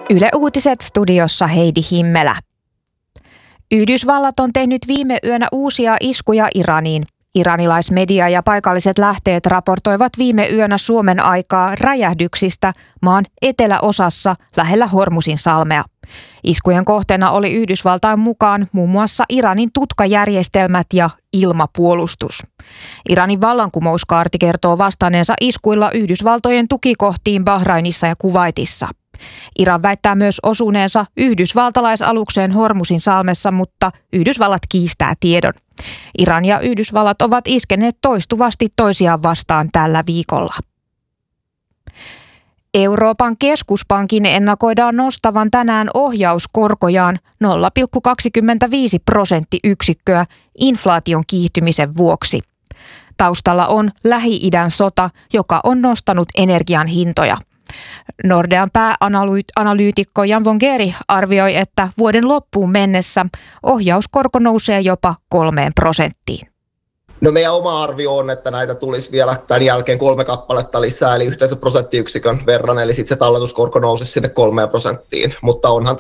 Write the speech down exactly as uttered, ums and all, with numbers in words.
Yle Uutiset studiossa Heidi Himmelä. Yhdysvallat on tehnyt viime yönä uusia iskuja Iraniin. Iranilaismedia ja paikalliset lähteet raportoivat viime yönä Suomen aikaa räjähdyksistä maan eteläosassa lähellä Hormusin salmea. Iskujen kohteena oli Yhdysvaltain mukaan muun muassa Iranin tutkajärjestelmät ja ilmapuolustus. Iranin vallankumouskaarti kertoo vastanneensa iskuilla Yhdysvaltojen tukikohtiin Bahrainissa ja Kuwaitissa. Iran väittää myös osuneensa yhdysvaltalaisalukseen Hormusin salmessa, mutta Yhdysvallat kiistää tiedon. Iran ja Yhdysvallat ovat iskeneet toistuvasti toisiaan vastaan tällä viikolla. Euroopan keskuspankin ennakoidaan nostavan tänään ohjauskorkojaan nolla pilkku kaksikymmentäviisi prosenttiyksikköä inflaation kiihtymisen vuoksi. Taustalla on Lähi-idän sota, joka on nostanut energian hintoja. Nordean pääanalyytikko Jan von Geeri arvioi, että vuoden loppuun mennessä ohjauskorko nousee jopa kolmeen prosenttiin. No meidän oma arvio on, että näitä tulisi vielä tämän jälkeen kolme kappaletta lisää, eli yhteensä prosenttiyksikön verran, eli sitten se talletuskorko nousisi sinne kolmeen prosenttiin, mutta onhan